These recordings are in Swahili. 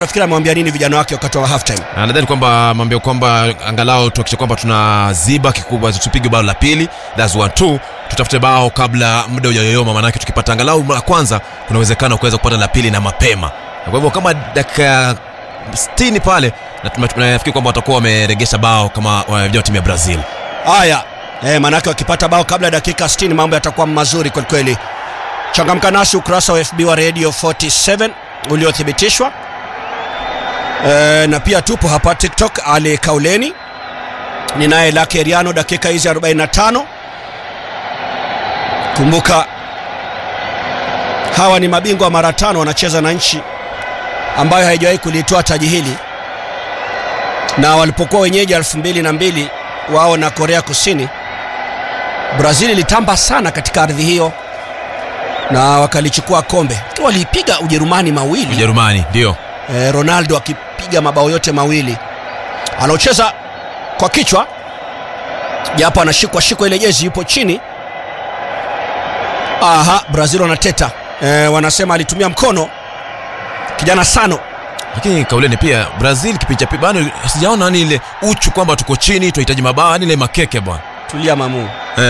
Nafikiri amemwambia nini vijana wake wakati wa half time? Nadhani kwamba amwambia kwamba angalau tuhakikishe kwamba tunaziba kikubwa, tupige bao la pili, that's 1-2, tutafute bao kabla muda hujayoyoma, maana tukipata angalau la kwanza kuna uwezekano kuweza kupata la pili na mapema. Kwa hivyo kama dakika 60 pale na tunafikiri kwamba watakuwa wameregesha bao kama vijana timu ya Brazil. Haya, maana wakipata bao kabla dakika 60 mambo yatakuwa mazuri kwa kweli. Changamka nasi ukurasa wa FB wa Radio 47 uliothibitishwa. Na pia tupo hapa TikTok Ali Kauleni. Ninaye Lucky Riano dakika hizi 45. Kumbuka hawa ni mabingwa mara 5 wanacheza na nchi ambayo haijawahi kulitoa taji hili. Na walipokuwa wenyeji 2002 wao na Korea Kusini, Brazil ilitamba sana katika ardhi hiyo na wakalichukua kombe. Walipiga Ujerumani mawili. Ujerumani ndio. Ronaldo akipiga mabao yote mawili. Anaocheza kwa kichwa, japo anashikwa ile jezi yupo chini. Brazil wanateta. Wanasema alitumia mkono kijana Sano. Lakini Kauleni pia Brazil kipindi cha bado sijaona nani ile uchu kwamba tuko chini tunahitaji mabao, ni ile makeke bwana. Tulia mamu.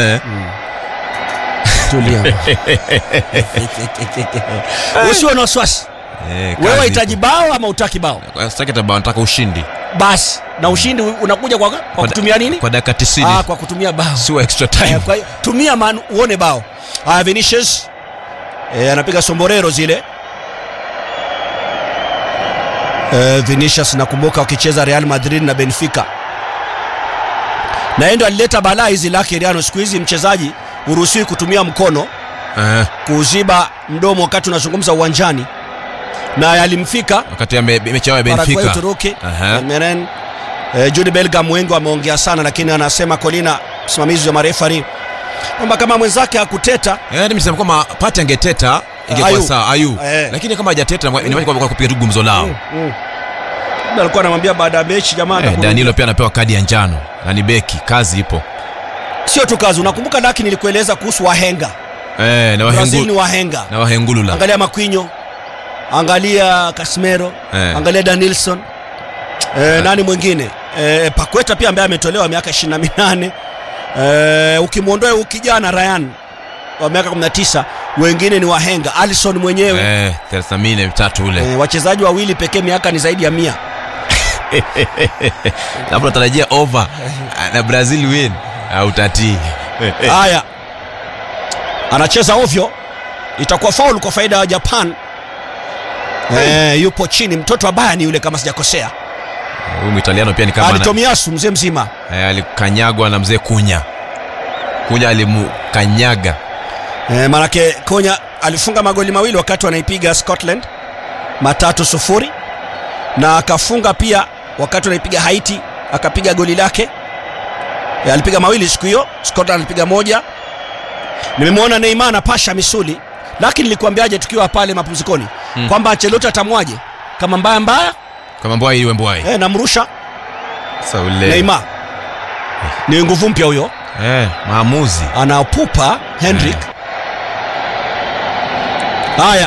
Tulia. Usiwe na wasiwasi. Wewe unahitaji bao ama utaki bao? Sitaki bao, nataka ushindi. Basi, na ushindi unakuja kwa kutumia nini? Kwa dakika 90. Kwa kutumia bao. Sio extra time. Kwa hiyo tumia uone bao. Vinicius anapiga somborero zile. Vinicius nakumbuka wakicheza Real Madrid na Benfica. Na ndio alileta balaa hizi Lucky Riano. Siku hizi mchezaji uruhusiwi kutumia mkono kuziba mdomo wakati unazungumza uwanjani. Na yalimfika wakati ya mechi ya Benfica. Meren Jude Bellingham wengi wameongea sana, lakini anasema Colina, msimamizi wa marefari, kwamba kama mwenzake hakuteta, nimesema kwamba Pate angeteta ingekuwa sawa Ayu. Lakini kama hajateta inabaki kwa kupiga gumzo lao. Ndio alikuwa anamwambia baada ya mechi jamaa. Danilo pia anapewa kadi ya njano na ni beki, kazi ipo. Sio tu kazi, unakumbuka lakini nilikueleza kuhusu wahenga. Na Brazil ni wahenga. Na wahengulula. Angalia Maquinho, angalia Casemiro, angalia Danilson. Nani mwingine? Paqueta pia ambaye ametolewa miaka 28. Ukimwondoa ukijana Ryan wa miaka 19, wengine ni wahenga. Alisson mwenyewe 33 ule. Wachezaji wawili pekee miaka ni zaidi ya 100. Hapo tunatarajia over na Brazil win au tati. Haya. Anacheza ovyo, itakuwa foul kwa faida ya Japan. Yupo chini mtoto wa Bayern yule kama sijakosea. Huyu Italiano pia ni kama Tomiyasu mzee mzima. Alikanyagwa na mzee Kunya alimkanyaga. Manake Kunya alifunga magoli mawili wakati wanaipiga Scotland 3-0, na akafunga pia wakati wanaipiga Haiti, akapiga goli lake. Alipiga mawili siku hiyo, Scotland alipiga moja. Nimemwona Neymar anapasha misuli, lakini nilikwambiaje tukiwa pale mapumzikoni kwamba Ancelotti atamwaje kama mbaya kama mbaya iwe mbaya. Namrusha Saule Neymar. Ni nguvu mpya huyo. Maamuzi anapupa Hendrik. Haya,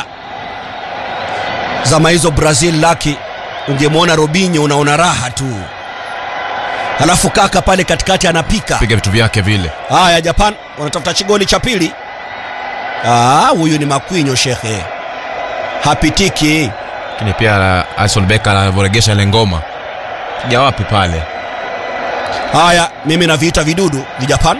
zama hizo Brazil Lucky, ungemwona Robinho unaona raha tu. Halafu kaka pale katikati anapika piga vitu vyake vile. Haya, Japan wanatafuta chigoli cha pili. Huyu ni Maquinho shekhe, hapitiki. Lakini pia Alisson Becker anavoregesha ile ngoma piga wapi pale. Haya, mimi naviita vidudu vi Japan.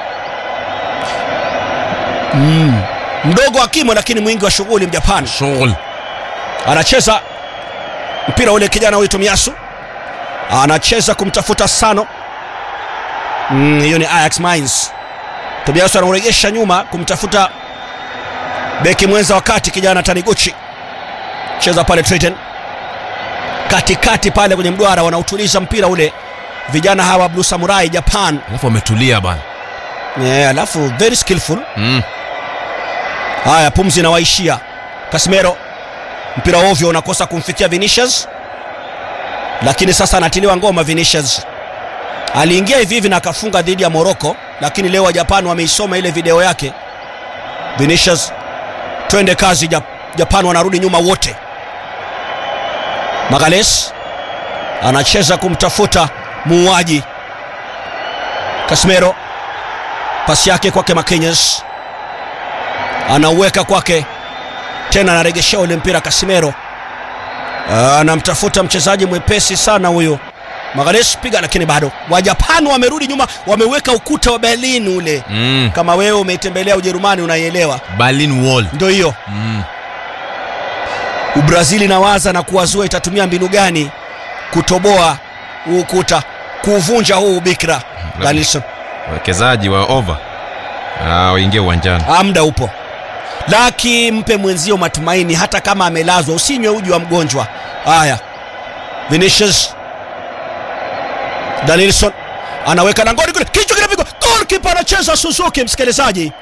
Mdogo wa kimo lakini mwingi wa shughuli Mjapani. Shughuli. Anacheza mpira ule kijana huyu Tomiyasu. Anacheza kumtafuta Sano. Hiyo ni Ajax Mainz. Tomiyasu anarejesha nyuma kumtafuta beki mwenza wakati kijana Taniguchi. Cheza pale Triton. Katikati pale kwenye mduara wanautuliza mpira ule vijana hawa Blue Samurai Japan. Alafu wametulia bana. Alafu very skillful. Haya, pumzi na waishia. Casemiro, mpira ovyo unakosa kumfikia Vinicius, lakini sasa anatiliwa ngoma. Vinicius aliingia hivi na akafunga dhidi ya Morocco, lakini leo wa Japan wameisoma ile video yake. Vinicius, twende kazi. Japan wanarudi nyuma wote. Magalhaes anacheza kumtafuta muuaji Casemiro, pasi yake kwake Marquinhos, anauweka kwake tena, anaregeshea ule mpira Casemiro, anamtafuta mchezaji mwepesi sana huyo Magalhaes, piga, lakini bado Wajapani wamerudi nyuma, wameweka ukuta wa Berlin ule. Kama wewe umetembelea Ujerumani unaielewa Berlin Wall ndio hiyo. Ubrazili nawaza na kuwazua itatumia mbinu gani kutoboa ukuta, kuvunja huu ubikra. Dalisson, wawekezaji wa over waingie uwanjani, muda upo, laki mpe mwenzio matumaini, hata kama amelazwa usinywe uji wa mgonjwa. Haya, Vinicius, Dalisson anaweka langoni kule, kichwa kinapigwa, goalkeeper anacheza Suzuki, msikilizaji.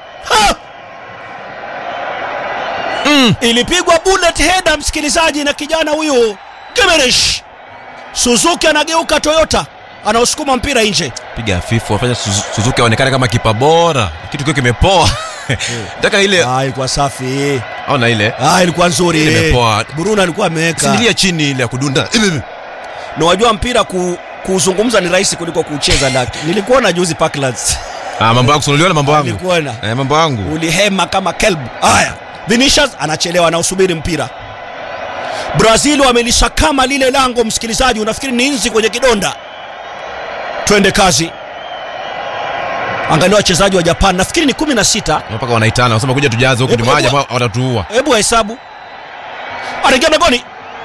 Ilipigwa bullet header msikilizaji, na kijana huyu Gimenez. Suzuki anageuka Toyota, anausukuma mpira nje. Piga hafifu, wafanya Suzuki aonekane kama kipa bora, kitu kile kimepoa. Nataka ile ilikuwa safi. Ona ile ilikuwa nzuri, imepoa. Bruno alikuwa ameweka sindilia chini ile ya kudunda. Na wajua mpira kuzungumza ni rahisi kuliko kucheza. Laki nilikuona juzi Parklands. Mambo yangu uliona, mambo yangu nilikuona. Mambo yangu ulihema kama kelbu. Haya, Vinicius anachelewa na usubiri mpira. Brazil wamelishakama lile lango msikilizaji, unafikiri ni inzi kwenye kidonda. Twende kazi. Angalia wachezaji wa Japan, nafikiri ni 16 mpaka wanaitana, wanasema kuja tujaze huko nyuma, jamaa watatuua. Hebu hesabu. Anaingia mlangoni.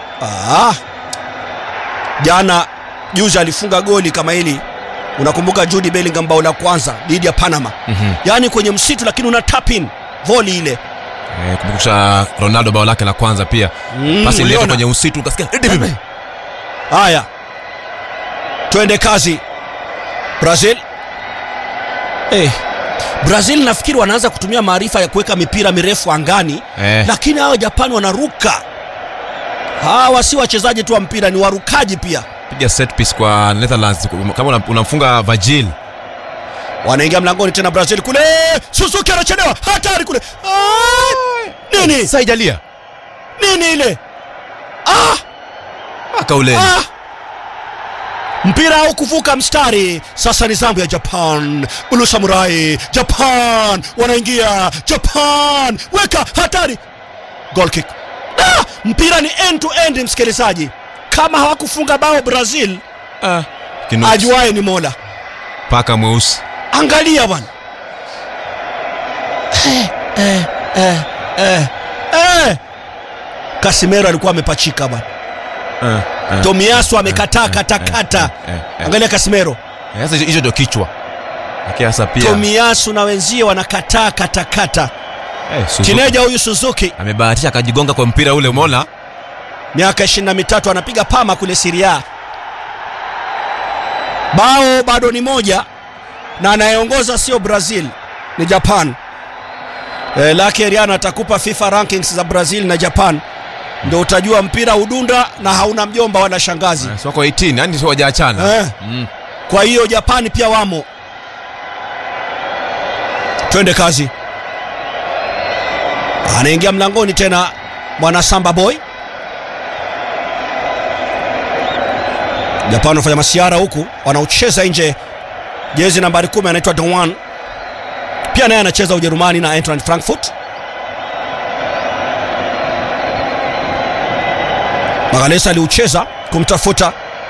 Jana juzi alifunga goli kama hili. Unakumbuka Jude Bellingham bao la kwanza dhidi ya Panama. Yaani kwenye msitu, lakini una tap in volley ile. Kumbuka Ronaldo bao lake la kwanza pia. Pasi ile kwenye msitu ukasikia. Haya, twende kazi. Brazil. Brazil nafikiri wanaanza kutumia maarifa ya kuweka mipira mirefu angani. Lakini hao Japan wanaruka. Hawa si wachezaji tu wa mpira, ni warukaji pia. Piga set piece kwa Netherlands kama unamfunga Virgil. Wanaingia mlangoni tena Brazil kule. Suzuki anachelewa, hatari kule. Nini? Saijalia. Nini ile? Akaule. Mpira au kuvuka mstari. Sasa ni zamu ya Japan. Blue Samurai. Japan wanaingia. Japan weka, hatari. Goal kick. Mpira ni end to end msikilizaji. Kama hawakufunga bao Brazil, ajuaye ni Mola. Paka mweusi. Angalia bwana. Casemiro alikuwa amepachika bwana. Tomiyasu amekataa kata. Angalia Casemiro. Sasa hicho ndio kichwa. Sasa pia Tomiyasu na wenzie wanakataa kata. Kineja huyu Suzuki amebahatisha akajigonga kwa mpira ule, umeona? Miaka 23 anapiga Parma kule Serie A. Bao bado ni moja, na anayeongoza sio Brazil, ni Japan. Lake Riana atakupa FIFA rankings za Brazil na Japan, ndio utajua mpira udunda na hauna mjomba wala shangazi. Sio kwa 18, yani sio wajaachana. Kwa hiyo Japan pia wamo. Twende kazi. Anaingia mlangoni tena mwana Samba Boy. Japan wanafanya masiara huku, wanaucheza nje. Jezi nambari 10 anaitwa Doan. Pia naye anacheza Ujerumani na Eintracht Frankfurt. Magalhaes aliucheza kumtafuta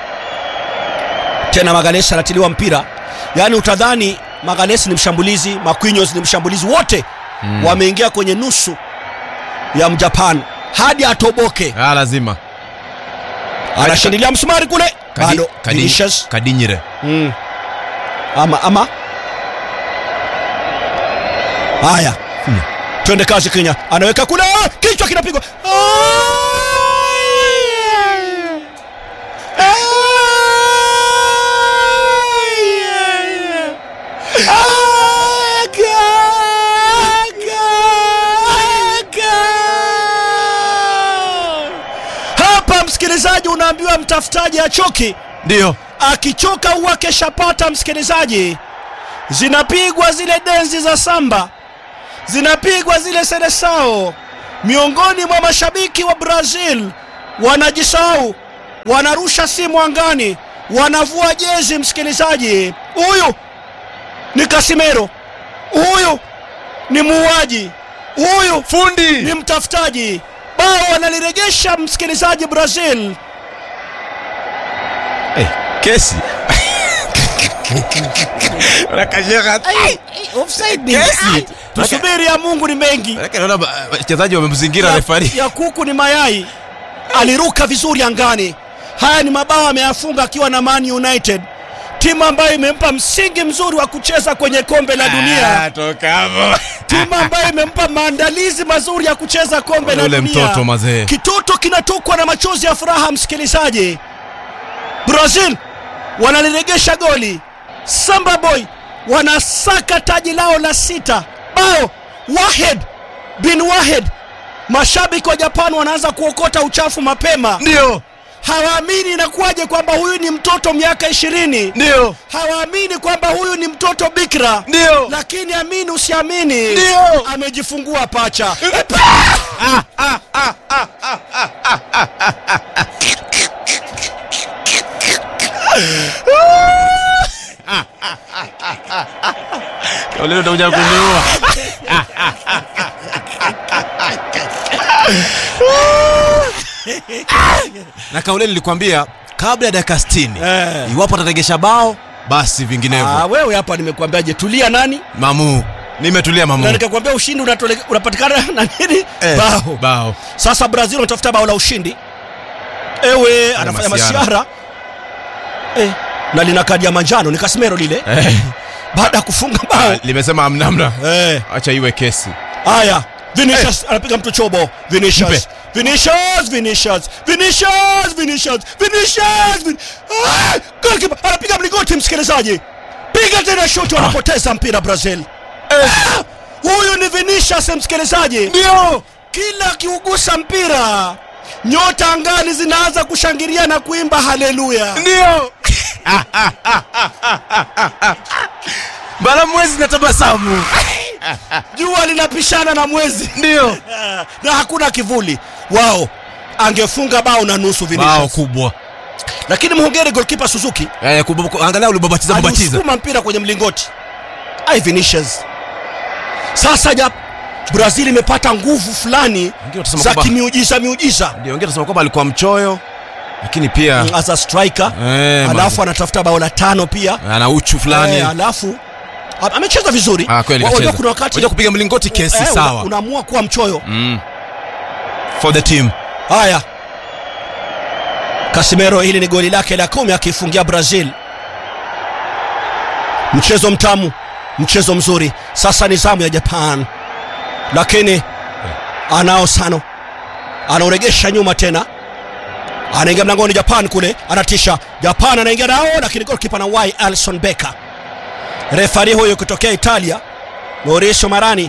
tena. Magalhaes anatiliwa mpira. Yaani utadhani Magalhaes ni mshambulizi, Marquinhos ni mshambulizi, wote wameingia kwenye nusu ya Mjapan hadi atoboke. Lazima. Anashindilia msumari kule. Bado Vinicius Kadinyire. Ama. Haya. Twende kazi Kenya. Anaweka kule, kichwa kinapigwa. Hapa msikilizaji unaambiwa mtafutaji achoki. Ndio. Akichoka huwa keshapata msikilizaji. Zinapigwa zile denzi za samba, zinapigwa zile selesao. Miongoni mwa mashabiki wa Brazil wanajisahau, wanarusha simu angani, wanavua jezi. Msikilizaji, huyu ni Casemiro, huyu ni muuaji, huyu fundi ni mtafutaji. Bao wanaliregesha msikilizaji Brazil. Kesi Rakajeka offside. Tusubiri ya Mungu ni mengi. Naona wachezaji wamemzingira refari. Ya kuku ni mayai. Aliruka vizuri angani. Haya ni mabao ameyafunga akiwa na Man United, timu ambayo imempa msingi mzuri wa kucheza kwenye kombe la dunia. Toka hapo. Timu ambayo imempa maandalizi mazuri ya kucheza kombe la dunia. Mtoto mazee. Kitoto kinatokwa na machozi ya furaha msikilizaji. Brazil wanaliregesha goli. Samba Boy wanasaka taji lao la 6. Bao Wahed bin Wahed. Mashabiki wa Japan wanaanza kuokota uchafu mapema. Ndio. Hawaamini inakuwaje kwamba huyu ni mtoto miaka 20. Ndio. Hawaamini kwamba huyu ni mtoto bikra. Ndio. Lakini amini usiamini, ndio, amejifungua pacha. Leo ndo unakuja kuniua. Na kauli nilikwambia kabla ya dakika 60, iwapo ataregesha bao basi vinginevyo. Wewe hapa nimekuambiaje, tulia nani? Mamu. Nimetulia Mamu. Na nikakwambia ushindi unapatikana na nini? Bao. Sasa Brazil wanatafuta bao la ushindi. Ewe anafanya masiara. Na lina kadi ya manjano, ni Casemiro lile. Baada ya kufunga bao. Limesema amnamna. Acha iwe kesi. Haya, Vinicius anapiga mtu chobo. Vinicius. Goalkeeper anapiga mlingoti msikilizaji. Piga tena shot, wanapoteza mpira Brazil. Huyu ni Vinicius msikilizaji. Ndio. Kila kiugusa mpira, nyota angani zinaanza kushangilia na kuimba haleluya. Ndio. Bala mwezi na tabasamu. Jua linapishana na mwezi. Ndio. Na hakuna kivuli. Wao angefunga bao na nusu Vinicius. Bao kubwa. Lakini muhongere goalkeeper Suzuki. Angalau ulibabatiza. Alisukuma mpira kwenye mlingoti. Vinicius. Sasa Brazil imepata nguvu fulani za kimiujiza. Ndio, wengine tunasema kwamba alikuwa mchoyo, lakini pia as a striker. Alafu anatafuta bao la 5 pia. Ana uchu fulani. Alafu amecheza vizuri. Kweli Wajua kuna wakati unajua kupiga mlingoti kesi sawa. Unaamua kuwa mchoyo. For the team. Haya. Casemiro, hili ni goli lake la 10 akifungia Brazil. Mchezo mtamu, mchezo mzuri. Sasa ni zamu ya Japan. Lakini anao Sano. Anauregesha nyuma tena. Anaingia mlangoni Japan kule, anatisha. Japan anaingia nao, lakini goalkeeper na Alisson Becker. Refari huyo kutokea Italia, Mauricio Marani.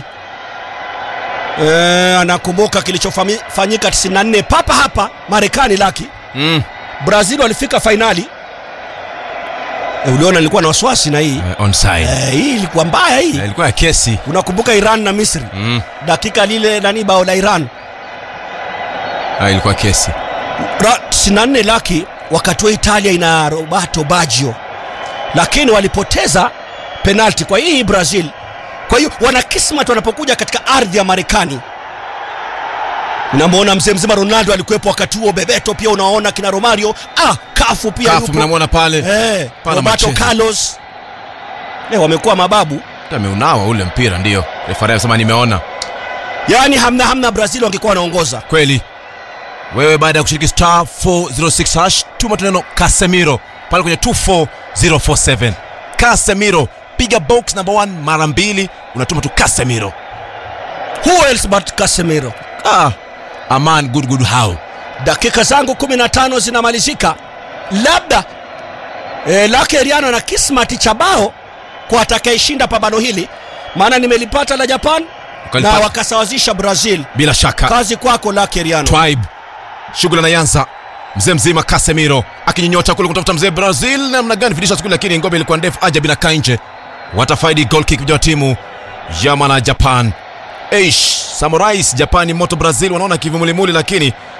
Anakumbuka kilichofanyika 94 papa hapa Marekani laki. Brazil walifika finali. Uliona nilikuwa na wasiwasi na hii. Onside. Hii ilikuwa mbaya hii. Ilikuwa ya kesi. Unakumbuka Iran na Misri? Dakika lile nani bao la Iran. Ilikuwa kesi. 94 laki wakati wa Italia ina Roberto Baggio. Lakini walipoteza penalty kwa hii Brazil. Kwa hiyo wana kismat wanapokuja katika ardhi ya Marekani. Unamuona mzee mzima Ronaldo alikuwepo wakati huo, Bebeto pia unaona kina Romario, Kafu pia yupo. Kafu mnamuona pale. Roberto Carlos. Wamekuwa mababu. Ameunawa ule mpira ndio. Refa anasema nimeona. Yaani hamna Brazil wangekuwa wanaongoza. Kweli. Wewe baada ya kushiriki star 406 tuma neno Casemiro pale kwenye 24047. Casemiro, piga box number 1 mara 2, unatuma tu Casemiro. Who else but Casemiro? A man good how. Dakika zangu 15 zinamalizika. Labda Lake Riano na kismati cha bao kwa atakayeshinda pambano hili, maana nimelipata la Japan na wakasawazisha Brazil. Bila shaka. Kazi kwako Lake Riano. Tribe. Shughuli na Yanza. Mzee mzima Casemiro akinyonyota kule kutafuta mzee Brazil, namna gani finisha siku, lakini ngome ilikuwa ndefu, aja bila kainje. Watafaidi goal kick ya timu ya Japan. Samurais Japani moto, Brazil wanaona kivimulimuli, lakini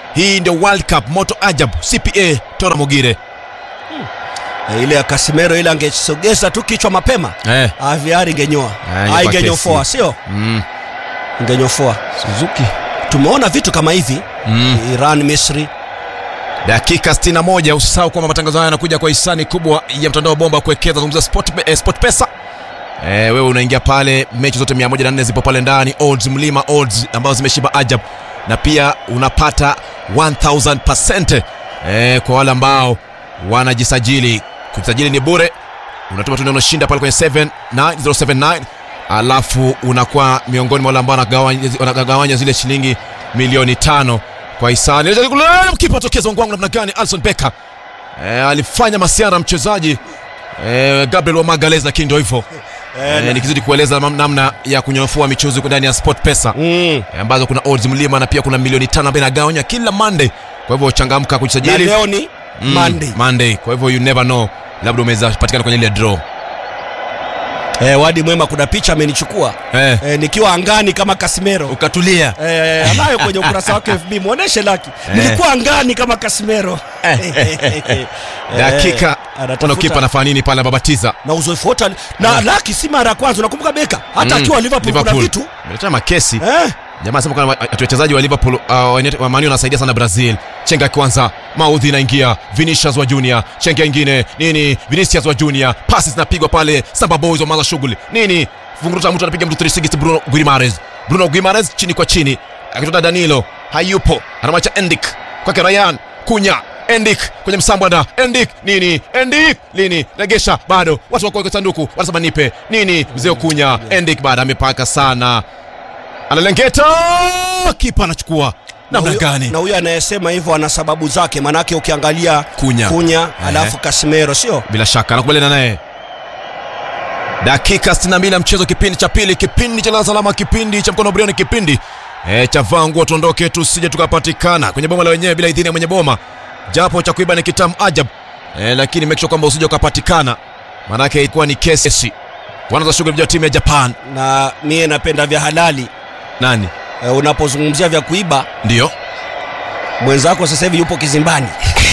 Hii ndio World Cup, moto ajabu. CPA Tora Mogire. Ile ya Casemiro ile angesogeza tu kichwa mapema. VR ingenyoa. Ingenyofoa, sio? Ingenyofoa. Suzuki. Tumeona vitu kama hivi. Iran, Misri. Dakika 61. Usisahau kwamba matangazo haya yanakuja kwa hisani kubwa ya mtandao bomba kuwekeza, zungumza Sport Pesa. Wewe unaingia pale, mechi zote 104 zipo pale ndani, odds mlima, odds ambazo zimeshiba ajabu, na pia unapata 1000% kwa wale ambao wanajisajili. Kujisajili ni bure, unatuma tu neno shinda pale kwenye 79079, alafu unakuwa miongoni mwa wale ambao wanagawanya zile shilingi milioni 5 kwa hisani. Kipa tokeza wangu namna gani? Alisson Becker alifanya masiara mchezaji Gabriel wa Magalhaes, lakini ndio hivyo. Nikizidi kueleza namna ya kunyofua michuzi ndani ya Sport Pesa ambazo kuna odds mlima na pia kuna milioni 5 ambayo inagawanywa kila Monday. Kwa hivyo changamka kujisajili. Na leo ni Monday. Kwa hivyo you never know, labda umeweza kupatikana kwenye ile draw. Wadi mwema, kuna picha amenichukua nikiwa angani kama Casemiro. Ukatulia. Anayo kwenye ukurasa wake FB, muoneshe Lucky. Nilikuwa angani kama Casemiro. Dakika tano, kipa anafanya nini pale Babatiza? Na uzoefu wote na Lucky si mara ya kwanza. Unakumbuka Becker hata akiwa Liverpool kuna vitu ameleta makesi. Jamaa sema kama wachezaji wa Liverpool wa Man U wanasaidia sana Brazil. Chenga kwanza, Maudhi inaingia, Vinicius wa Junior, chenga nyingine, nini? Vinicius wa Junior, passes zinapigwa pale, Samba Boys wamaza shughuli. Nini? Funguruta mtu anapiga mtu 360, Bruno Guimaraes chini kwa chini. Akitoka Danilo, hayupo. Anamwacha Endik. Kwake Ryan, Kunya, Endik kwenye msambanda, Endik, nini? Endik, lini? Regesha, bado. Watu wako kwa sanduku, wanasema nipe. Nini? Mzee Kunya, Endik bado amepaka sana. Analengeta, kipa anachukua. Namna gani? Na huyu anayesema hivyo ana sababu zake, manake ukiangalia Kunya alafu Casemiro, sio? Bila shaka nakubaliana naye. Dakika 62 mchezo, kipindi cha pili, kipindi cha salama, kipindi cha mkono Brian, kipindi cha vangu tuondoke tusije tukapatikana kwenye boma la wenyewe bila idhini ya mwenye boma. Japo cha kuiba ni kitamu ajabu, lakini make sure kwamba usije ukapatikana, manake ilikuwa ni kesi. Wanaanza shughuli ya timu ya Japan, na mie napenda vya halali. Nani? Unapozungumzia vya kuiba, ndio mwenzako sasa hivi yupo kizimbani.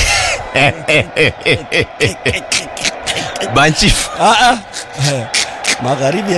Banchifu. Magharibi.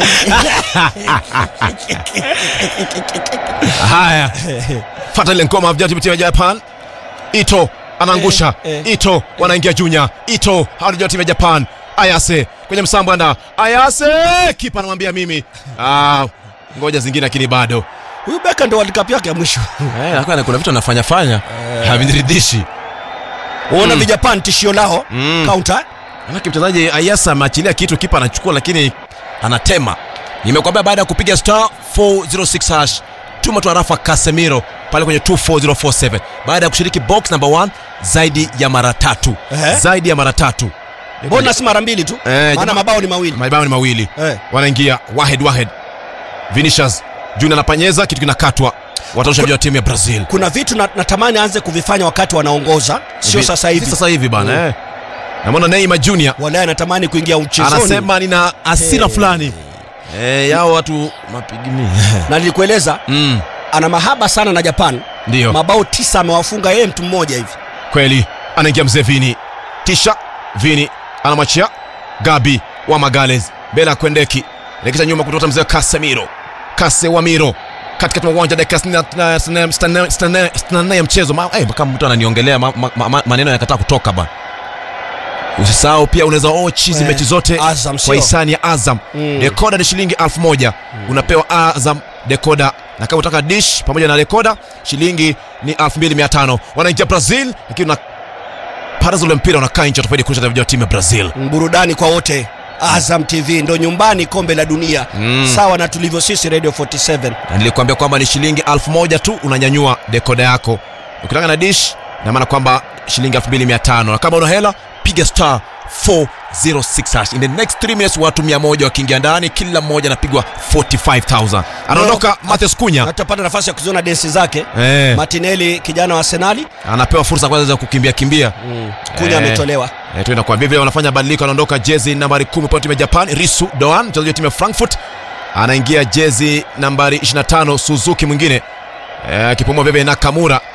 Haya. Fata ile ngoma vya timu ya Japan. Ito anaangusha. Ito wanaingia Junior. Ito hao timu ya Japan. Ayase kwenye msambanda. Ayase, kipa anamwambia mimi. Ngoja zingine lakini bado. Huyu Becker ndo World Cup yake ya mwisho. Lakini kuna vitu anafanya haviniridhishi. Unaona Japan tishio lao counter. Anaki mchezaji Ayasa ameachilia kitu, kipa anachukua lakini anatema. Nimekwambia baada ya kupiga star 406 hash tuma tu arafa Casemiro pale kwenye 24047 baada ya kushiriki box number 1 zaidi ya mara 3. Zaidi ya mara 3. Bonus mara 2 tu. Maana mabao ni mawili. Wanaingia Wahed. Vinicius Junior anapanyeza, kitu kinakatwa. Watarusha vya timu ya Brazil. Kuna vitu natamani aanze kuvifanya wakati wanaongoza, sio sasa hivi. Sasa hivi bana. Naona Neymar Junior wala anatamani kuingia mchezoni. Anasema nina hasira fulani. Yao watu mapigimi. Na nilikueleza ana mahaba sana na Japan. Ndio. Mabao 9 amewafunga yeye mtu mmoja hivi. Kweli. Anaingia mzee Vini. Tisha Vini anamwachia Gabi wa Magalhaes. Bela Kwendeki. Lekisha nyuma kutoka mzee Casemiro. Casemiro katika uwanja dakika 64 ya mchezo. Kama mtu ananiongelea maneno yakataa kutoka bana. Usisahau pia unaweza chizi mechi zote kwa hisani ya Azam. Decoder ni shilingi 1000. Unapewa Azam decoder, na kama unataka dish pamoja na decoder shilingi ni 2500. Wanaingia Brazil, lakini na para zile mpira unakaa nje tofauti kusha vya timu ya Brazil. Burudani kwa wote. Azam TV ndo nyumbani kombe la dunia. Sawa na tulivyo sisi Radio 47. Na nilikwambia kwamba ni shilingi 1000 tu unanyanyua decoder yako. Ukitaka na dish na maana kwamba shilingi 2500. Na kama una hela piga star 406 hash. In the next 3 minutes watu 100 wakiingia ndani, kila mmoja anapigwa 45000. Anaondoka Matheus Kunya. Atapata nafasi ya kuziona dance zake. Martinelli kijana wa Arsenal anapewa fursa kwanza ya kukimbia. Kunya ametolewa. Tuenda kwa vile wanafanya badiliko. Anaondoka jezi nambari 10 kwa timu ya Japan, Risu Doan, mchezaji wa timu ya Frankfurt. Anaingia jezi nambari 25 Suzuki mwingine. Akipomwa Bebe Nakamura.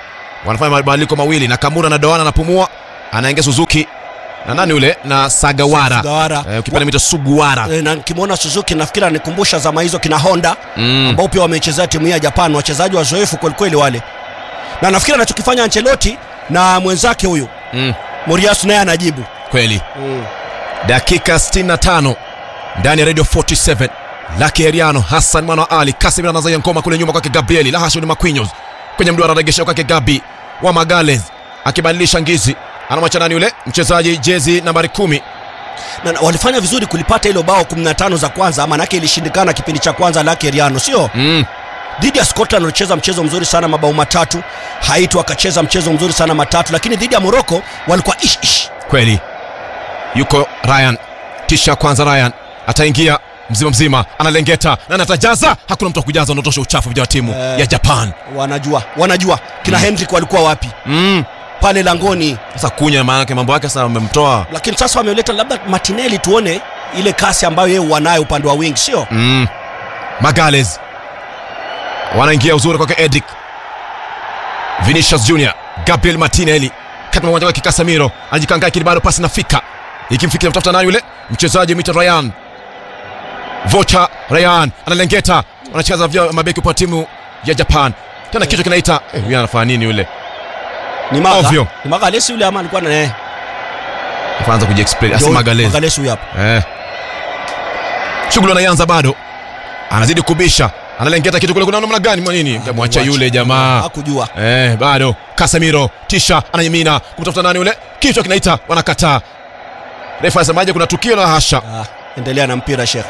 wanafanya mabadiliko mawili, na Kamura na Doana anapumua, anaingia Suzuki na nani yule na Sagawara, ukipenda mita Suguwara. Na kimwona Suzuki nafikiri anikumbusha zama hizo kina Honda ambao pia wamechezea timu ya Japan, wachezaji wazoefu kweli kweli wale. Na nafikiri anachokifanya Ancelotti na mwenzake huyu Moriyasu naye anajibu kweli. Dakika 65 ndani ya Radio 47. Lucky Heriano, Hassan Mwana Ali, Casemiro anazaia ngoma kule nyuma kwake Gabrieli, Lahasho ni Marquinhos. Kwenye mduara anaregesha kwake Gabi wa Magales akibadilisha Ngizi. Anamwacha nani yule mchezaji jezi nambari 10. Na walifanya vizuri kulipata hilo bao 15 za kwanza, maana yake ilishindikana kipindi cha kwanza Lucky Heriano, sio? Dhidi ya Scotland walicheza mchezo mzuri sana, mabao matatu. Haiti wakacheza mchezo mzuri sana matatu, lakini dhidi ya Morocco walikuwa ish. Kweli. Yuko Ryan. Kisha kwanza Ryan ataingia mzima analengeta na anatajaza, hakuna mtu akujaza, unatosha uchafu vya timu ya Japan. Wanajua kina Hendrick walikuwa wapi pale langoni. Sasa kunya maana yake mambo yake sasa wamemtoa, lakini sasa wameleta labda Martinelli, tuone ile kasi ambayo yeye wanayo upande wa wing, sio? Magales wanaingia uzuri kwake Edric Vinicius Junior, Gabriel Martinelli kati mmoja wake Casemiro anajikangaa kile, bado pasi nafika ikimfikia mtafuta nani yule mchezaji mita Ryan Vocha. Ryan analengeta, anacheza vya mabeki kwa timu ya Japan. Tena kichwa kinaita yeye anafanya nini yule? Ni Magales yule ama alikuwa na kwanza kujiexplain asi Magales huyu hapa. Shughuli anaanza bado. Anazidi kubisha. Analengeta kitu kule, kuna namna gani mwanini? Mwacha yule jamaa. Hakujua. Bado Casemiro tisha ananyimina kumtafuta nani yule? Kichwa kinaita, wanakataa. Refa anasemaje kuna tukio la hasha? Endelea na mpira Sheikh.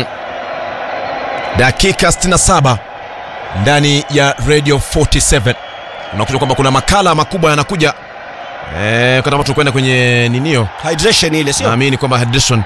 Dakika 67 ndani ya Radio 47. Unakuta kwamba kuna makala makubwa yanakuja. Kwa sababu tukwenda kwenye ninio hydration ile, sio? Naamini kwamba hydration.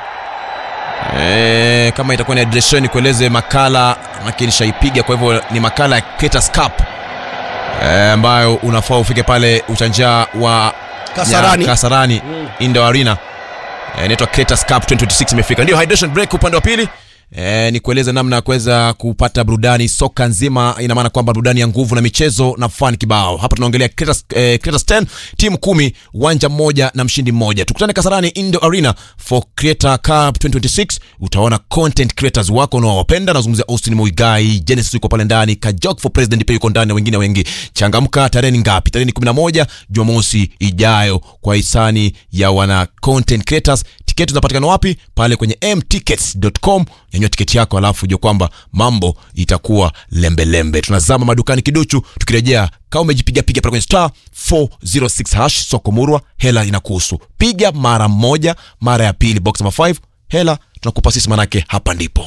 Kama itakuwa ni hydration kueleze makala lakini shaipiga, kwa hivyo ni makala ya Creators Cup ambayo unafaa ufike pale uchanja wa Kasarani Indo Arena. Inaitwa Creators Cup 2026 imefika. Ndio hydration break upande wa pili. Ni kueleza namna ya kuweza kupata burudani soka nzima, ina maana kwamba burudani ya nguvu na michezo na fun kibao. Hapa tunaongelea Creators 10, timu 10, uwanja mmoja na mshindi mmoja. Tukutane Kasarani Indo Arena for Creator Cup 2026. Utaona content creators wako unaowapenda, nazungumzia Austin Muigai, Genesis yuko pale ndani, Kajok for President pia yuko ndani na wengine wengi. Changamka, tarehe ngapi? Tarehe 11 Jumamosi ijayo kwa hisani ya wana content creators. Tiketi zinapatikana wapi? Pale kwenye mtickets.com. Nyanyua tiketi yako alafu ujue kwamba mambo itakuwa lembe. Tunazama madukani kiduchu, tukirejea kama umejipiga pale kwenye star 406 hash soko murwa, hela inakuhusu. Piga mara moja, mara ya pili box number 5, hela tunakupa sisi, manake hapa ndipo.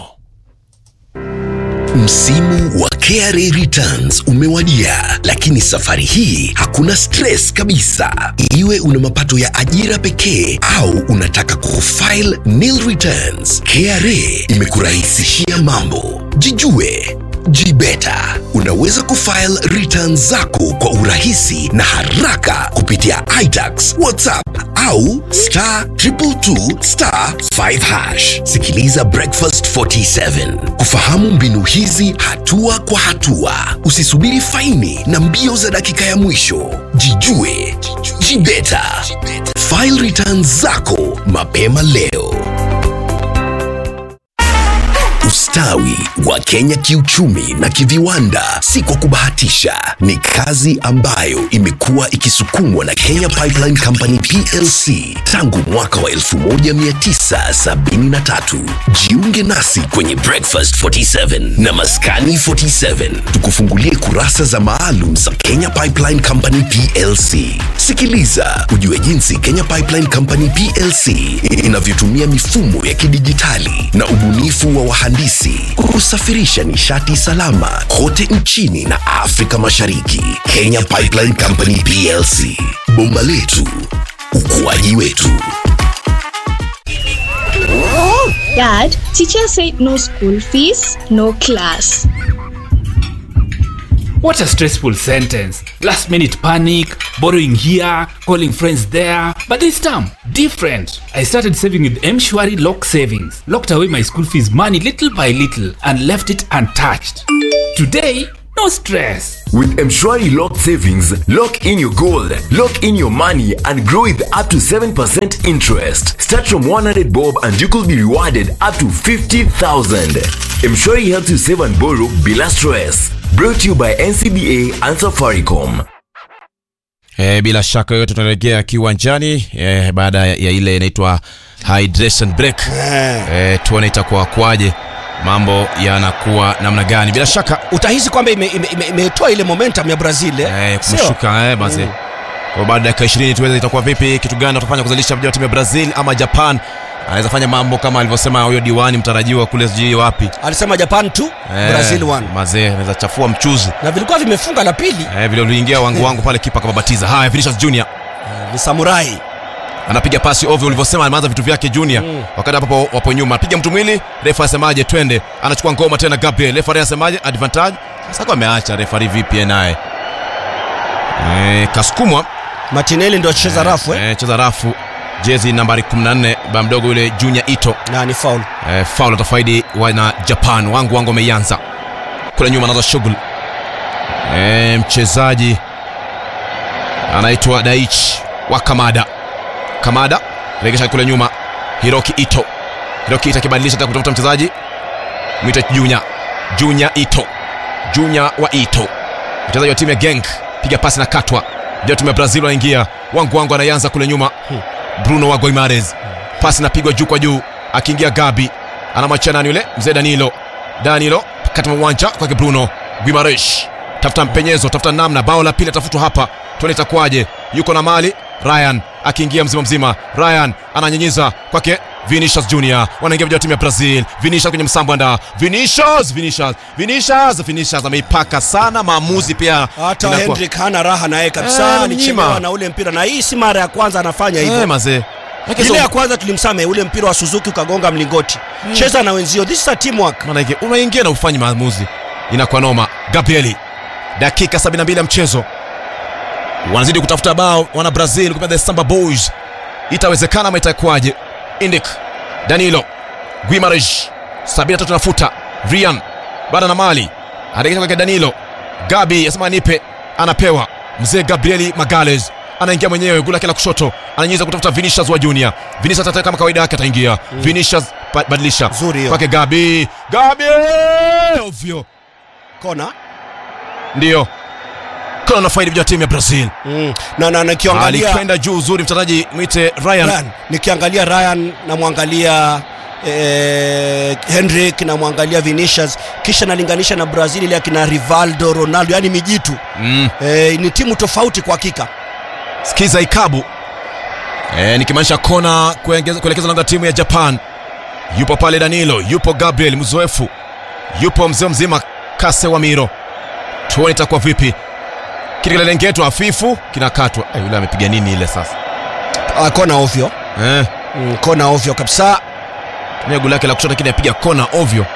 Msimu wa KRA Returns umewadia, lakini safari hii hakuna stress kabisa. Iwe una mapato ya ajira pekee au unataka kufile nil returns, KRA imekurahisishia mambo. Jijue Jibeta, unaweza kufile returns zako kwa urahisi na haraka kupitia iTax, WhatsApp au *222*5#. Sikiliza Breakfast 47 kufahamu mbinu hizi hatua kwa hatua. Usisubiri faini na mbio za dakika ya mwisho. Jijue Jibeta, file returns zako mapema leo. Ustawi wa Kenya kiuchumi na kiviwanda si kwa kubahatisha, ni kazi ambayo imekuwa ikisukumwa na Kenya Pipeline Company PLC tangu mwaka wa 1973. Jiunge nasi kwenye Breakfast 47 na Maskani 47, tukufungulie kurasa za maalum za Kenya Pipeline Company PLC. Sikiliza ujue jinsi Kenya Pipeline Company PLC inavyotumia mifumo ya kidijitali na ubunifu wa wahandisi kusafirisha nishati salama kote nchini na Afrika Mashariki. Kenya Pipeline Company PLC, bomba letu, ukuaji wetu. Dad, teacher said no school fees, no class. What a stressful sentence. Last minute panic, borrowing here, calling friends there. But this time, different. I started saving with M-Shwari Lock Savings. Locked away my school fees money little by little and left it untouched. Today, no stress. With Mshwari Locked Savings, lock in your goal, lock in your money, and grow with up to 7% interest. Start from 100 bob and you could be rewarded up to 50,000. Mshwari helps you save and borrow bila stress. Brought to you by NCBA and Safaricom. Bila shaka yote tunaelekea kiwanjani baada ya ile inaitwa hydration break. Tuone itakuwa kwaje, mambo yanakuwa namna gani. Bila shaka utahisi kwamba imetoa ile momentum ya Brazil kumshuka basi. Kwa baada ya 20 tuweze itakuwa vipi, kitu gani watafanya kuzalisha vijana wa timu ya Brazil ama Japan? Anaweza fanya mambo kama alivyosema huyo diwani mtarajiwa kule sijui wapi. Alisema Japan 2 Brazil 1. Mazee anaweza chafua mchuzi. Na vilikuwa vimefunga la pili. Vile uliingia wangu pale kipa kababatiza. Haya, Vinicius Junior. Ni samurai. Anapiga pasi ovyo ulivyosema, anaanza vitu vyake Junior. Wakati hapo wapo nyuma, anapiga mtu mwili, refa asemaje twende. Anachukua ngoma tena Gabriel. Refa asemaje advantage. Sasa kwa ameacha refa vipi naye. Kasukumwa. Martinelli ndio cheza rafu cheza rafu. Jezi nambari 14 ba mdogo yule Junior Ito. Na ni foul. Foul atafaidi wana Japan. Wangu wameanza. Kule nyuma anaanza shughuli. Mchezaji anaitwa Daichi wa Kamada regesha kule nyuma Hiroki Ito kibadilisha kutafuta mchezaji mwita Junior wa Ito, mchezaji wa timu ya Genk. Piga pasi na katwa, ndio timu ya Brazil wanaingia. Wangu anaanza kule nyuma Bruno wa Guimarães, pasi napigwa juu kwa juu, akiingia Gabi anamwachana yule mzee Danilo kati mwa uwanja kwa Bruno Guimarães, tafuta mpenyezo, tafuta namna, bao la pili tafutwa hapa, tuone itakuwaje. Yuko na mali Ryan akiingia mzima, Ryan ananyinyiza kwake Vinicius Junior, wanaingia vijana timu ya Brazil. Vinicius kwenye msambanda, Vinicius ameipaka sana, maamuzi pia hata Hendrik hana raha naye kabisa. Alichelewa na ule mpira, na hii si mara ya kwanza anafanya hivyo mazee. Ile ya kwanza tulimsame ule mpira wa Suzuki ukagonga mlingoti. Cheza na wenzio, this is a teamwork. Maana yake unaingia na ufanye maamuzi, inakuwa noma. Gabrieli, dakika 72 ya mchezo, wanazidi kutafuta bao wana Brazil kwa the Samba Boys. Itawezekana ama itakuwaje? Indik Danilo Guimarães 73 nafuta Ryan bada na mali anaingia kwa Danilo. Gabi asema nipe, anapewa mzee Gabrieli Magalhaes, anaingia mwenyewe gula kila kushoto, ananyiza kutafuta Vinicius wa Junior. Vinicius atataka kama kawaida yake, ataingia Vinicius badilisha kwake Gabi ovyo, kona ndio kona na faidi ya timu ya Brazil. Na nikiangalia alikwenda juu uzuri mchezaji mwite Ryan. Nikiangalia Ryan na muangalia Hendrik na muangalia Vinicius, kisha nalinganisha na Brazil ile akina Rivaldo, Ronaldo, yani mijitu. Ni timu tofauti kwa hakika. Sikiza ikabu. Nikimaanisha kona kuelekeza lango timu ya Japan. Yupo pale Danilo, yupo Gabriel mzoefu, yupo mzee mzima Casemiro. Tuone itakuwa vipi. Kile lengeto hafifu kinakatwa. Yule amepiga nini ile sasa? Kona ovyo. Kona ovyo kabisa. Tumia goli lake la kushoto lakini apiga kona ovyo.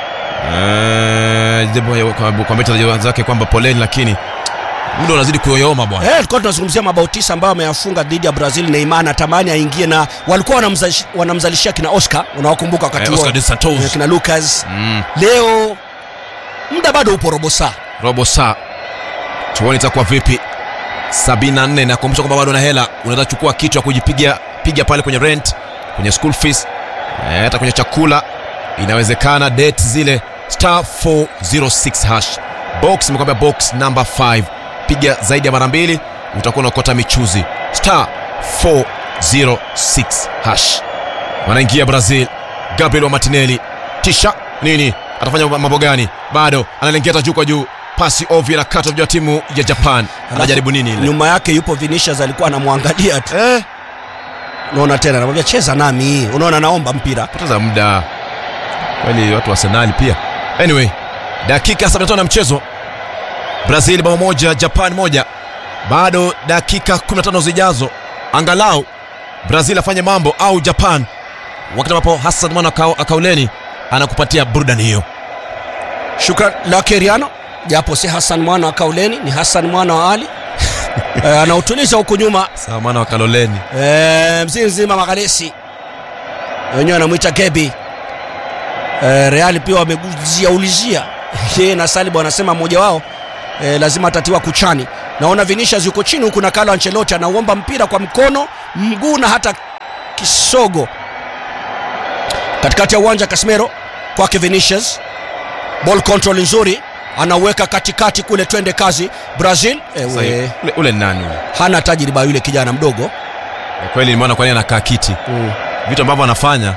Kwa mchezaji wake kwamba poleni, lakini muda unazidi kuyoyoma bwana. Tulikuwa tunazungumzia mabao 9 ambayo ameyafunga dhidi ya Brazil. Neymar anatamani aingie, na walikuwa wanamzalishia kina Oscar, unawakumbuka wakati huo, kina Lucas. Leo muda bado upo robo saa. Tuone itakuwa vipi. 74 na kumbusha kwamba bado na hela, unaweza chukua kitu ya kujipiga pale kwenye rent, kwenye school fees, hata kwenye chakula inawezekana. Date zile star 406 hash box, nimekwambia box number 5, piga zaidi ya mara 2 utakuwa unakota michuzi. Star 406 hash. Wanaingia Brazil. Gabriel wa Martinelli, tisha nini, atafanya mambo gani? Bado analengeta juu kwa juu, pasi ovyo na kata vya timu ya Japan. Anajaribu nini ile? Nyuma yake yupo Vinicius, alikuwa anamwangalia tu. Unaona tena anamwambia cheza nami. Unaona naomba mpira. Poteza muda. Kwani watu wa Arsenal pia. Anyway, dakika 75 ya mchezo. Brazil bao moja, Japan moja. Bado dakika 15 zijazo. Angalau Brazil afanye mambo au Japan. Wakati ambapo Hassan Mwana Akauleni anakupatia burudani hiyo. Shukran la Keriano. Japo si Hassan Mwana Akauleni, ni Hassan Mwana wa Ali. Anautuliza huko nyuma. Sawa, Mwana wa Kaloleni. Mzima Magalesi. Wenyewe anamuita Gebi. Real pia wameguzia ulizia yeye na Saliba wanasema mmoja wao lazima atatiwa kuchani. Naona Vinicius yuko chini huku na Carlo Ancelotti anaomba mpira kwa mkono, mguu na hata kisogo. Katikati ya uwanja Casemiro kwake Vinicius, ball control nzuri, anaweka katikati kule, twende kazi Brazil. Ule nani ule? Hana tajriba yule kijana mdogo. Kweli nimeona kwa nini anakaa kiti. Vitu ambavyo anafanya.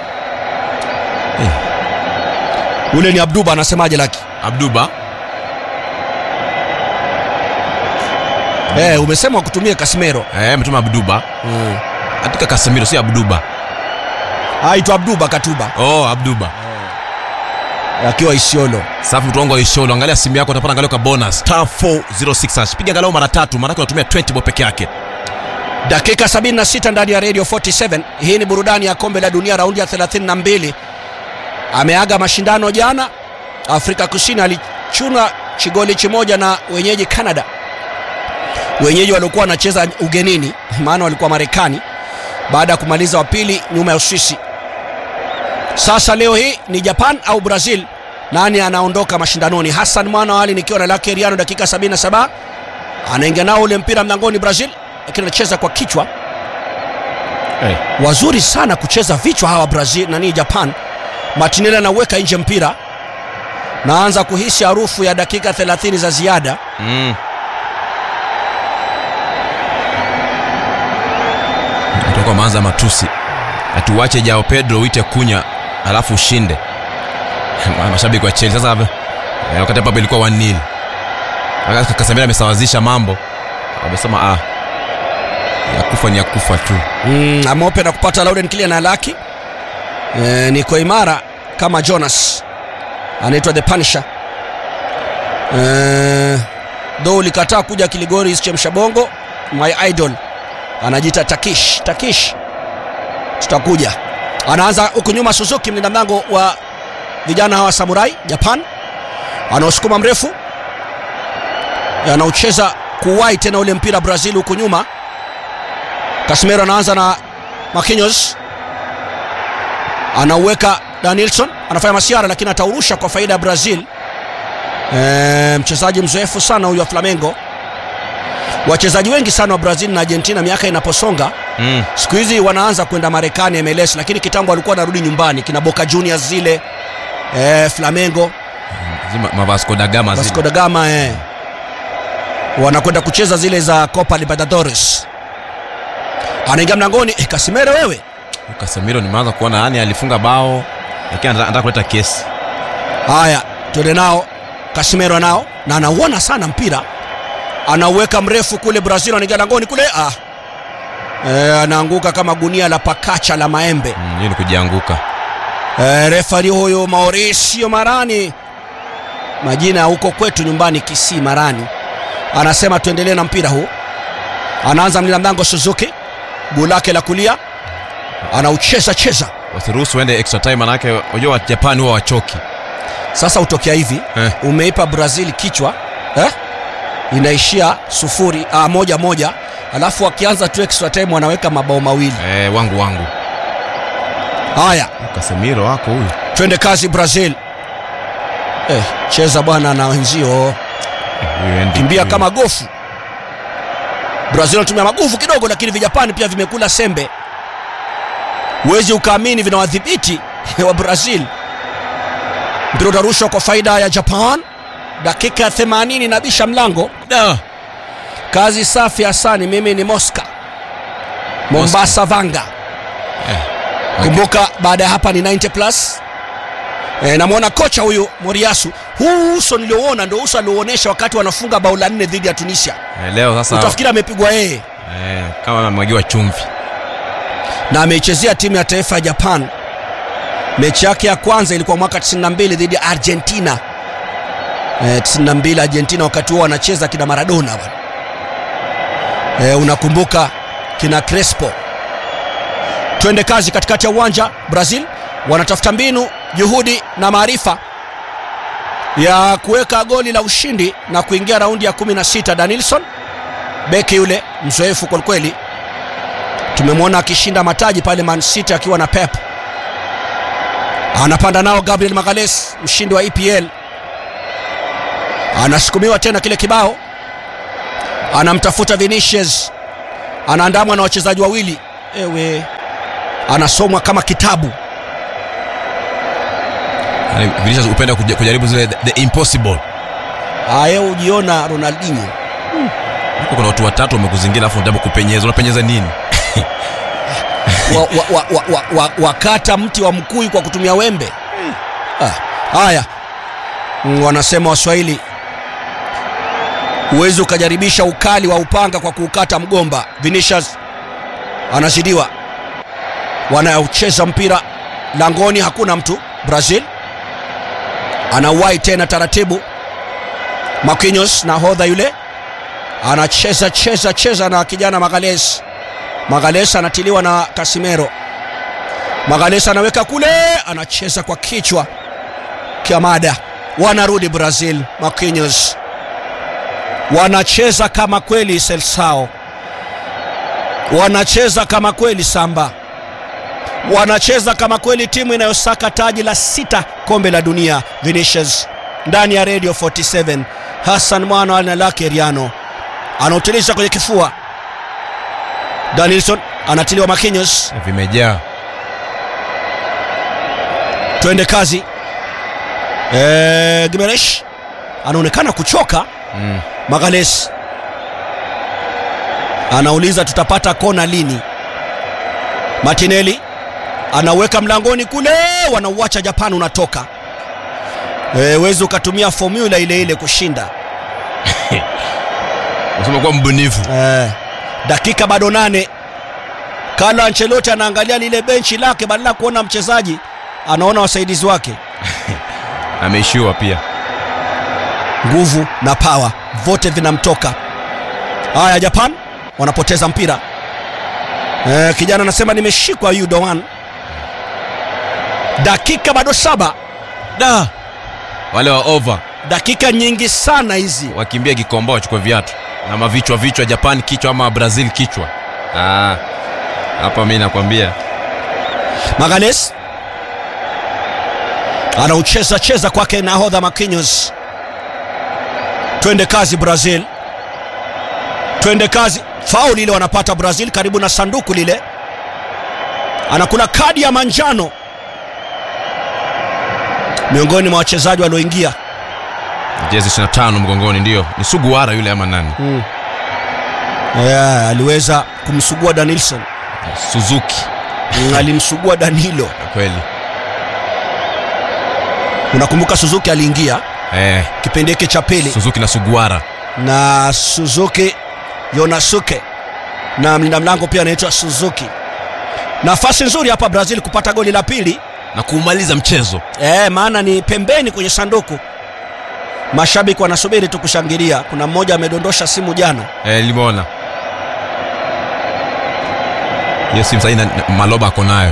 Ule ni Abduba, anasemaje Laki? Abduba. Umesema kutumia Casemiro. Mtuma Abduba. Atika Casemiro si Abduba. Aitwa Abduba Katuba. Abduba. Akiwa Isiolo. Safi mtu wangu wa Isiolo, angalia simu yako utapata angalia kwa bonus star 406. Piga angalau mara 3, maana unatumia 20 bob peke yake. Dakika 76 ndani ya Radio 47. Hii ni burudani ya kombe la dunia raundi ya 32. Ameaga mashindano jana. Afrika Kusini alichuna chigoli kimoja na wenyeji Canada. Wenyeji walikuwa wanacheza ugenini, maana walikuwa Marekani, baada ya kumaliza wa pili nyuma ya Uswisi. Sasa leo hii ni Japan au Brazil, nani anaondoka mashindanoni? Hassan Mwana Ali nikiwa na Lucky Riano, dakika 77 anaingia nao ule mpira mlangoni Brazil, lakini anacheza kwa kichwa. Wazuri sana kucheza vichwa hawa Brazil na ni Japan. Martinelli anaweka nje mpira. Naanza kuhisi harufu ya dakika 30 za ziada. Kutoka maanza matusi. Atuache Jao Pedro uite Kunya alafu ushinde. Mashabiki wa Chelsea sasa wakati hapo ilikuwa 1-0. Wakati Casemiro amesawazisha mambo. Wamesema yakufa ni yakufa tu. Ameope na kupata Lauden Kylian na Laki. Niko imara kama Jonas. Anaitwa The Punisher. Do likataa kuja Kiligori Chemsha Bongo. My idol anajiita Takish. Tutakuja. Anaanza huko nyuma Suzuki, mlinda mlango wa vijana hawa Samurai Japan. Anaosukuma mrefu. Anaucheza kuwai tena ule mpira Brazil huko nyuma. Casemiro anaanza na Marquinhos. Anauweka Danielson, anafanya masiara lakini ataurusha kwa faida ya Brazil. Mchezaji mzoefu sana huyu wa Flamengo. Wachezaji wengi sana wa Brazil na Argentina miaka inaposonga siku hizi wanaanza kwenda Marekani MLS, lakini kitambo walikuwa wanarudi nyumbani, kina Boca Juniors zile, Flamengo, Vasco da Gama wanakwenda kucheza zile za Copa Libertadores. Anaingia mlangoni Casemiro. Wewe Casemiro nimeanza kuona yani alifunga bao lakini anataka kuleta kesi. Haya, tuende nao. Casemiro nao na anauona sana mpira, anauweka mrefu kule Brazil, anaingia mlangoni kule anaanguka kama gunia la pakacha la maembe. Hiyo ni kujianguka. Referee huyo Mauricio Marani, majina huko kwetu nyumbani Kisii Marani, anasema tuendelee na mpira huu. Anaanza mlinda mlango Suzuki, guu lake la kulia anaucheza. Wasiruhusu ende extra time, manake unajua Japan huwa wachoki. Sasa utokea hivi umeipa Brazil kichwa inaishia 1-1, alafu akianza tu extra time wanaweka mabao mawili. Wangu. Haya, Casemiro wako huyu. Twende kazi Brazil. Cheza bwana na wenzio. Kimbia kama gofu. Brazil anatumia maguvu kidogo, lakini Vijapani pia vimekula sembe. Huwezi ukaamini vinawadhibiti wa Brazil. Mpira utarushwa kwa faida ya Japan. Dakika 80 na bisha mlango. Kazi safi Hasani, mimi ni Mombasa Vanga. Kumbuka baada ya hapa ni 90 plus. Namuona kocha huyu Moriyasu. Huu uso nilioona ndio uso alioonyesha wakati wanafunga bao la 4 dhidi ya Tunisia. Leo sasa utafikiri amepigwa yeye. Kama amemwagiwa chumvi. Na ameichezea timu ya taifa ya Japan. Mechi yake ya kwanza ilikuwa mwaka 92 dhidi ya Argentina. 92 Argentina, wakati huo wanacheza kina Maradona bwana. Unakumbuka kina Crespo. Twende kazi katikati ya uwanja. Brazil wanatafuta mbinu, juhudi na maarifa ya kuweka goli la ushindi na kuingia raundi ya 16. Danielson, beki yule mzoefu kwa kweli, tumemwona akishinda mataji pale Man City akiwa na Pep. Anapanda nao Gabriel Magalhaes, mshindi wa EPL. Anasukumiwa tena kile kibao, anamtafuta Vinicius, anaandamwa na wachezaji wawili. Ewe, anasomwa kama kitabu. Vinicius upenda kujaribu zile the impossible. Yeye ujiona Ronaldinho. Kuna watu watatu wamekuzingira afu unataka kupenyeza. Unapenyeza nini? Wakata mti wa mkui kwa kutumia wembe. Haya, wanasema Waswahili, uwezo ukajaribisha ukali wa upanga kwa kuukata mgomba. Vinicius anazidiwa, wanaucheza mpira langoni, hakuna mtu. Brazil anauwai tena taratibu. Marquinhos nahodha yule anacheza na kijana Magalhaes. Magalhaes anatiliwa na Casemiro. Magalhaes anaweka kule, anacheza kwa kichwa. Kiamada. Wanarudi Brazil. Marquinhos wanacheza kama kweli Seleção, wanacheza kama kweli Samba, wanacheza kama kweli timu inayosaka taji la 6 kombe la dunia. Vinicius ndani ya Radio 47. Hassan Mwana na Lake Riano anautilisha kwenye kifua. Danilson anatiliwa Marquinhos. Vimejaa. Twende kazi. Gimenez anaonekana kuchoka. Magalhaes anauliza tutapata kona lini. Martinelli anaweka mlangoni kule, wanauacha Japan unatoka. Wewe ukatumia formula ile kushinda. Unasema kwa mbunifu. Dakika bado 8. Carlo Ancelotti anaangalia lile benchi lake, badala kuona mchezaji anaona wasaidizi wake. Ameishiwa pia. Nguvu na power vote vinamtoka. Haya, Japan wanapoteza mpira. Kijana anasema nimeshikwa Yudowan. Dakika bado 7. Wale wa over. Dakika nyingi sana hizi. Wakimbia kikomba wachukue viatu. Na mavichwa Japan kichwa ama Brazil kichwa. Hapa mimi nakwambia. Magalhaes anaucheza kwake nahodha Marquinhos. Twende kazi Brazil. Twende kazi. Fauli ile wanapata Brazil karibu na sanduku lile. Anakula kadi ya manjano miongoni mwa wachezaji walioingia. Jezi 25 mgongoni ndio. Ni Suguara yule ama nani? Aliweza kumsugua Danilson. Suzuki. Alimsugua Danilo. Kweli. Unakumbuka Suzuki aliingia? Kipindi hiki cha pili. Suzuki na Suguara. Na Suzuki Yonosuke. Na mlinda mlango pia anaitwa Suzuki. Nafasi nzuri hapa Brazil kupata goli la pili na kumaliza mchezo. Maana ni pembeni kwenye sanduku. Mashabiki wanasubiri tu kushangilia. Kuna mmoja amedondosha simu jana. Limeona. Yes, simu saina Maloba ako nayo.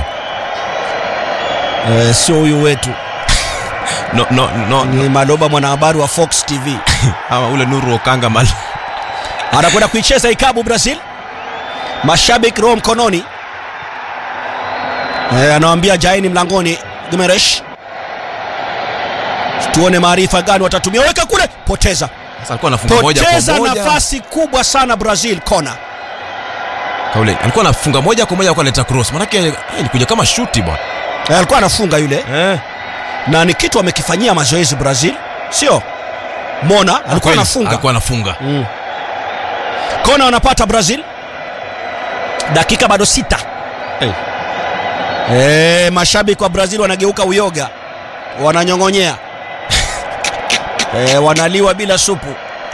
Sio huyu wetu. No. Ni Maloba, mwanahabari wa Fox TV. Ama ule Nuru Okanga Mal. Anakwenda kuicheza ikabu Brazil. Mashabiki roho mkononi. Anawaambia jaini mlangoni. Gimenez. Tuone maarifa gani watatumia. Weka kule, poteza. Sasa alikuwa anafunga moja kwa moja. Poteza nafasi kubwa sana Brazil, kona. Kaule alikuwa anafunga moja kwa moja, alikuwa analeta cross. Maana yake ilikuja kama shuti bwana. Alikuwa anafunga yule. Na ni kitu amekifanyia mazoezi Brazil, sio? Mona alikuwa anafunga. Kona wanapata Brazil. Dakika bado 6. Mashabiki wa Brazil wanageuka uyoga. Wananyongonyea. Wanaliwa bila supu.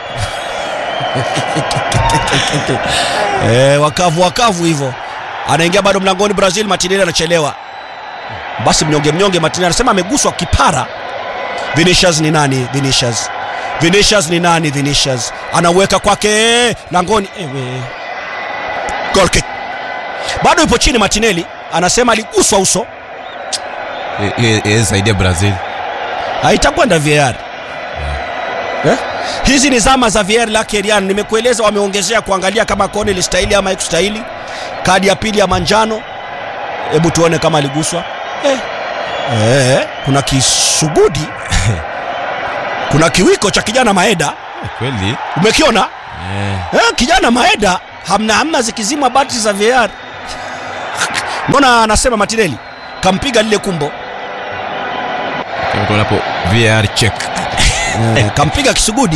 Wakavu hivyo. Anaingia bado mlangoni Brazil. Martinelli anachelewa. Basi mnyonge Martinelli anasema ameguswa kipara. Vinicius ni nani? Vinicius ni nani? Vinicius anaweka kwake langoni. Goal kick. Bado yupo chini Martinelli. Anasema aliguswa uso. Saidia Brazil. Haitakwenda VAR. Hizi ni zama za VAR la Kerian. Nimekueleza wameongezea kuangalia kama kona ilistahili ama haikustahili. Kadi ya pili ya manjano. Hebu tuone kama aliguswa. Kuna kisugudi. Kuna kiwiko cha kijana Maeda. Kweli? Umekiona? Kijana Maeda hamna zikizima battery za VAR. Mbona anasema Martinelli kampiga lile kumbo. Kama hapo VAR check. Kampiga kisugudi.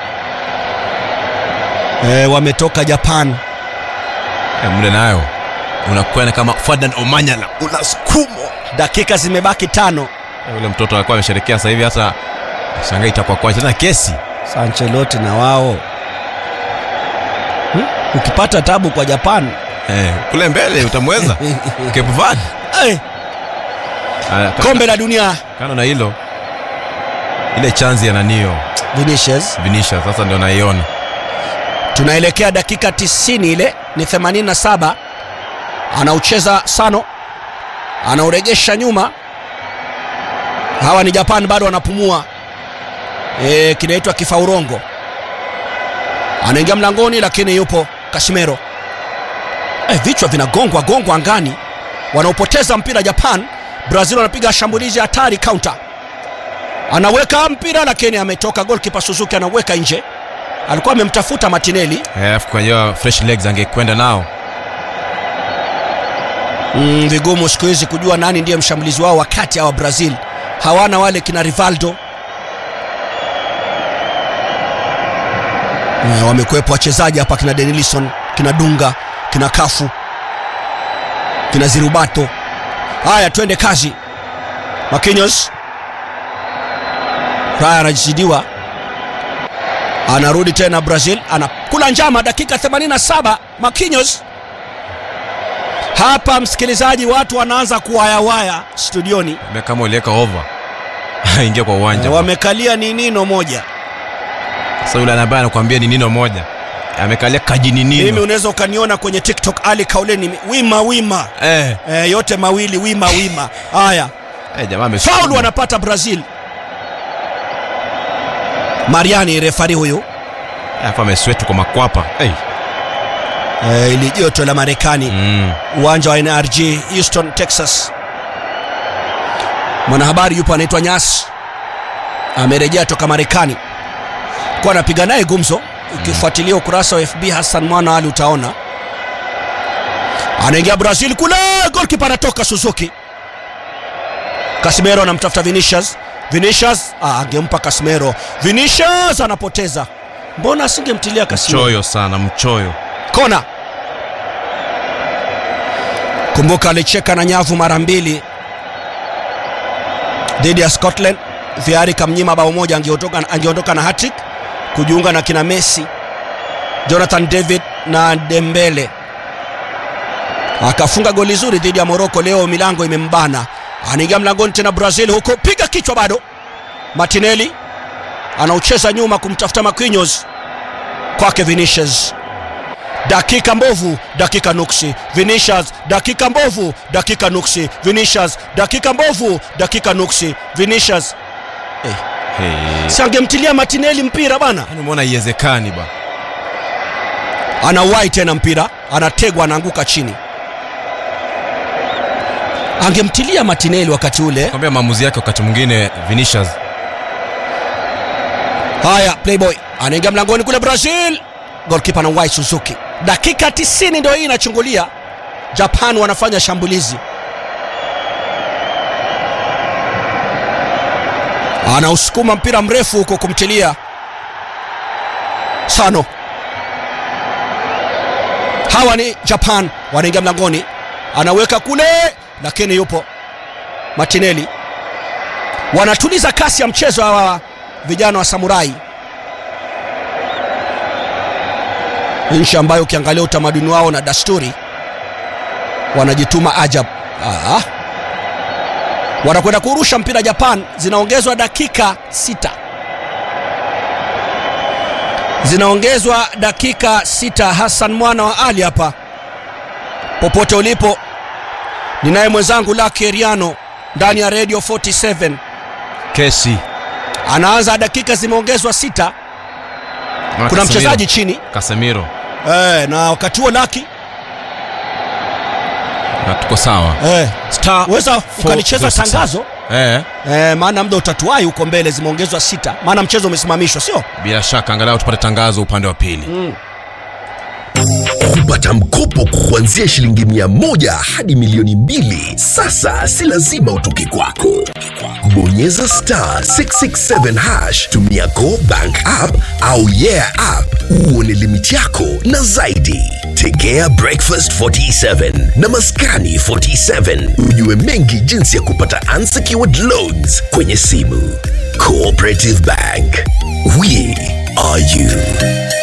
Wametoka Japan. Muda nayo unakwenda kama Ferdinand Omanyala unasukumo. Dakika zimebaki 5. Yule mtoto alikuwa amesherekea sasa hivi hata shangaa itakuwa kwa tena kesi. Ancelotti na wao. Ukipata tabu kwa Japan, kule mbele utamweza. Cape Verde. Kombe la dunia. Kana na hilo. Ile chance ya nanio. Vinicius sasa ndio naiona. Tunaelekea dakika 90 ile ni 87. Anaucheza Sano. Anauregesha nyuma. Hawa ni Japan bado wanapumua. Kinaitwa kifaurongo. Anaingia mlangoni lakini yupo Casemiro. Vichwa vinagongwa angani. Wanaopoteza mpira Japan. Brazil wanapiga shambulizi hatari counter. Anaweka mpira lakini ametoka, goalkeeper Suzuki anaweka nje. Alikuwa amemtafuta Martinelli. Kwa hiyo fresh legs angekwenda nao. Vigumu siku hizi kujua nani ndiye mshambulizi wao wakati hawa Brazil. Hawana wale kina Rivaldo. Wamekuepo wachezaji hapa kina Denilson, kina Dunga, kina Kafu, kina Zirubato. Haya twende kazi. Marquinhos. Raya anajizidiwa. Anarudi tena Brazil. Anakula njama dakika 87. Marquinhos. Hapa msikilizaji, watu wanaanza kuwayawaya studioni. Kama uliweka over. Ingia kwa uwanja. Wamekalia ni nino moja. Sasa yule anabaya anakuambia ni nino moja. Amekalia kajini nino. Mimi unaweza ukaniona kwenye TikTok Ali Kauleni wima. Yote mawili wima. Haya. Jamaa foul wanapata Brazil. Mariani refari huyu. Hapa ameswetu kwa makwapa. Ili joto la Marekani. Uwanja wa NRG Houston, Texas. Mwanahabari yupo anaitwa Nyas. Amerejea toka Marekani. Kwa anapiga naye gumzo. Ukifuatilia ukurasa wa FB Hassan Mwana Ali utaona. Anaingia Brazil kule, goalkeeper anatoka Suzuki. Casemiro anamtafuta Vinicius angempa Casemiro. Vinicius anapoteza. Mbona asingemtilia Casemiro? Mchoyo sana, mchoyo. Kona. Kumbuka alicheka na nyavu mara 2 dhidi ya Scotland. Viari kamnyima bao moja, angeondoka na hat-trick kujiunga na kina Messi, Jonathan David na Dembele. Akafunga goli zuri dhidi ya Morocco. Leo milango imembana. Anaingia mlangoni tena Brazil huko, piga kichwa bado. Martinelli anaucheza nyuma kumtafuta Marquinhos. Kwake Vinicius. Dakika mbovu, dakika nuksi. Vinicius, dakika mbovu, dakika nuksi. Vinicius, dakika mbovu, dakika nuksi. Vinicius. Si angemtilia Martinelli mpira bana. Unaona iwezekani ba. Anauwai tena mpira, anategwa, anaanguka chini. Angemtilia Martinelli wakati ule. Kwambia maamuzi yake wakati mwingine Vinicius. Haya, Playboy anaingia mlangoni kule Brazil. Goalkeeper anauwai Suzuki. Dakika 90 ndio hii inachungulia. Japan wanafanya shambulizi. Anausukuma mpira mrefu huko kumtilia Sano. Hawa ni Japan, wanaingia mlangoni. Anaweka kule lakini yupo Martinelli. Wanatuliza kasi ya mchezo hawa vijana wa Samurai. Nchi ambayo ukiangalia utamaduni wao na dasturi wanajituma ajabu. Wanakwenda kurusha mpira Japan. Zinaongezwa dakika 6. Zinaongezwa dakika 6. Hassan Mwana wa Ali hapa. Popote ulipo, ninaye mwenzangu Lucky Eriano ndani ya Radio 47. Kesi anaanza, dakika zimeongezwa 6. Kuna mchezaji chini Casemiro. Na wakati huo Lucky na tuko sawa. Weza ukalicheza tangazo. Maana muda utatuai huko mbele zimeongezwa 6. Maana mchezo umesimamishwa, sio? Bila shaka angalau tupate tangazo upande wa pili. Kupata mkopo kuanzia shilingi 100 hadi milioni 2 sasa si lazima utoke kwako. Bonyeza *667 hash, tumia Go Bank app au Yeah app uone limiti yako na zaidi. Tegea Breakfast 47 na Maskani 47 ujue mengi jinsi ya kupata unsecured loans kwenye simu. Cooperative Bank, we are you.